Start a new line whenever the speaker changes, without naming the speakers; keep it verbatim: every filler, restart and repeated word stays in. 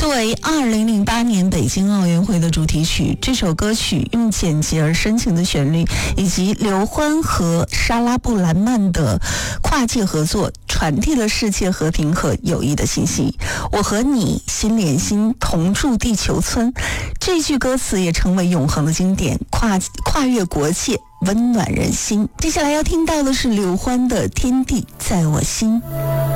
作为二零零八年北京奥运会的主题曲，这首歌曲用简洁而深情的旋律，以及刘欢和莎拉布兰曼的跨界合作，传递了世界和平和友谊的信息。我和你心连心，同住地球村，这句歌词也成为永恒的经典，跨跨越国界，温暖人心。接下来要听到的是刘欢的《天地在我心》。